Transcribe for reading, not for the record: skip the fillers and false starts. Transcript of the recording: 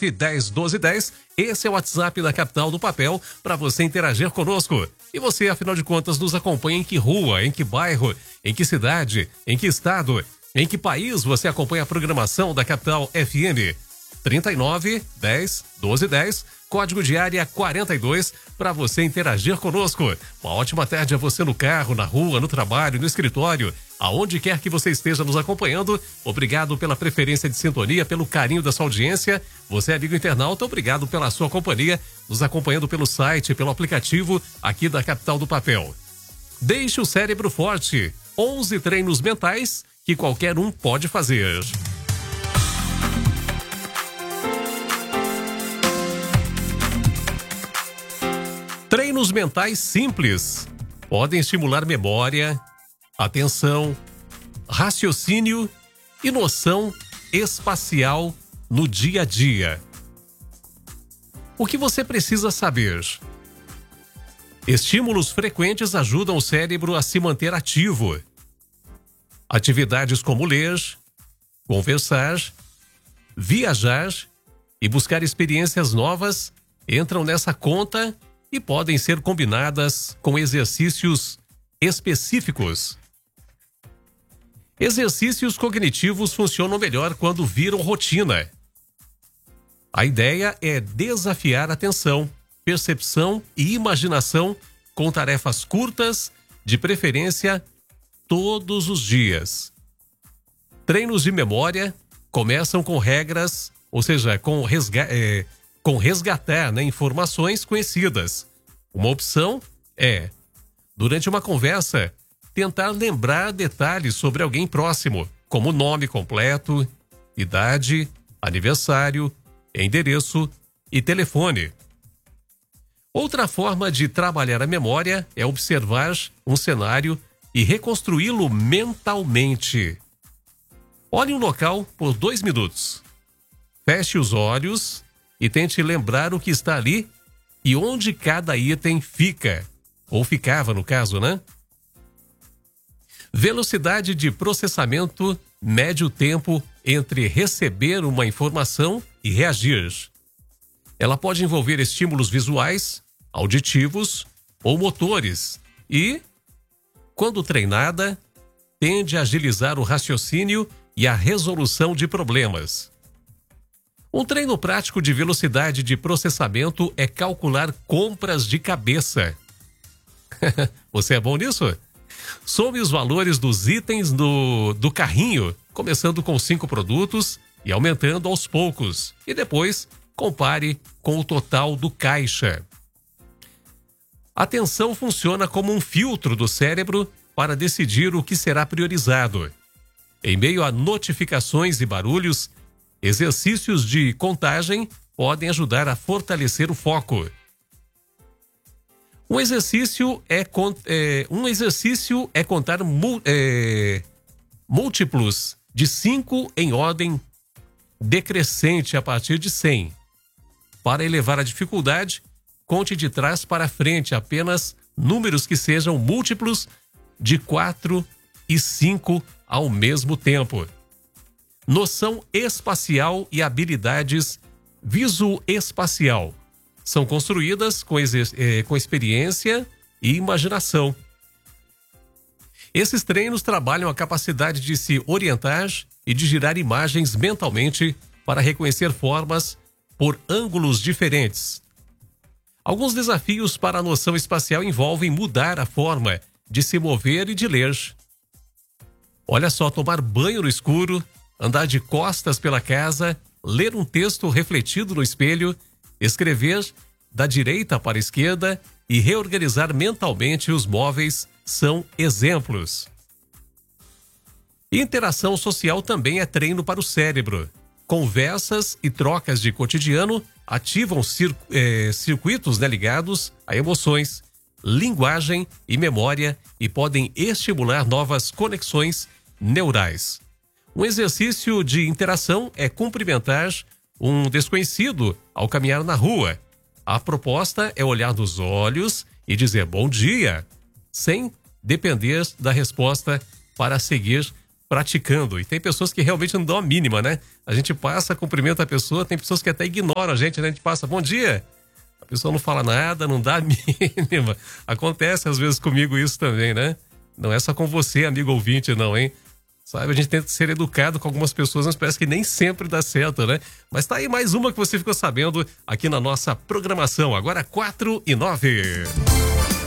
9101210. Esse é o WhatsApp da Capital do Papel para você interagir conosco. E você, afinal de contas, nos acompanha em que rua, em que bairro, em que cidade, em que estado, em que país você acompanha a programação da Capital FM? 39 10 12 10, código de área 42, para você interagir conosco. Uma ótima tarde a você no carro, na rua, no trabalho, no escritório, aonde quer que você esteja nos acompanhando. Obrigado pela preferência de sintonia, pelo carinho da sua audiência. Você, amigo internauta, obrigado pela sua companhia, nos acompanhando pelo site, pelo aplicativo aqui da Capital do Papel. Deixe o cérebro forte. 11 treinos mentais que qualquer um pode fazer. Treinos mentais simples podem estimular memória, atenção, raciocínio e noção espacial no dia a dia. O que você precisa saber? Estímulos frequentes ajudam o cérebro a se manter ativo. Atividades como ler, conversar, viajar e buscar experiências novas entram nessa conta e podem ser combinadas com exercícios específicos. Exercícios cognitivos funcionam melhor quando viram rotina. A ideia é desafiar a atenção, percepção e imaginação com tarefas curtas, de preferência todos os dias. Treinos de memória começam com regras, ou seja, com resgatar, né, informações conhecidas. Uma opção é, durante uma conversa, tentar lembrar detalhes sobre alguém próximo, como nome completo, idade, aniversário, endereço e telefone. Outra forma de trabalhar a memória é observar um cenário e reconstruí-lo mentalmente. Olhe um local por 2 minutos. Feche os olhos e tente lembrar o que está ali e onde cada item fica. Ou ficava, no caso, né? Velocidade de processamento mede o tempo entre receber uma informação e reagir. Ela pode envolver estímulos visuais, auditivos ou motores e, quando treinada, tende a agilizar o raciocínio e a resolução de problemas. Um treino prático de velocidade de processamento é calcular compras de cabeça. Você é bom nisso? Some os valores dos itens do carrinho, começando com 5 produtos e aumentando aos poucos. E depois, compare com o total do caixa. A atenção funciona como um filtro do cérebro para decidir o que será priorizado. Em meio a notificações e barulhos, exercícios de contagem podem ajudar a fortalecer o foco. Um exercício é contar múltiplos de 5 em ordem decrescente a partir de 100. Para elevar a dificuldade, conte de trás para frente apenas números que sejam múltiplos de 4 e 5 ao mesmo tempo. Noção espacial e habilidades visoespacial são construídas com experiência e imaginação. Esses treinos trabalham a capacidade de se orientar e de girar imagens mentalmente para reconhecer formas por ângulos diferentes. Alguns desafios para a noção espacial envolvem mudar a forma de se mover e de ler. Olha só, tomar banho no escuro, andar de costas pela casa, ler um texto refletido no espelho, escrever da direita para a esquerda e reorganizar mentalmente os móveis são exemplos. Interação social também é treino para o cérebro. Conversas e trocas de cotidiano ativam circuitos, né, ligados a emoções, linguagem e memória e podem estimular novas conexões neurais. Um exercício de interação é cumprimentar um desconhecido ao caminhar na rua. A proposta é olhar nos olhos e dizer bom dia, sem depender da resposta para seguir praticando. E tem pessoas que realmente não dão a mínima, né? A gente passa, cumprimenta a pessoa, tem pessoas que até ignoram a gente, né? A gente passa, bom dia. A pessoa não fala nada, não dá a mínima. Acontece às vezes comigo isso também, né? Não é só com você, amigo ouvinte, não, hein? Sabe, a gente tenta ser educado com algumas pessoas, mas parece que nem sempre dá certo, né? Mas tá aí mais uma que você ficou sabendo aqui na nossa programação. Agora 4:09.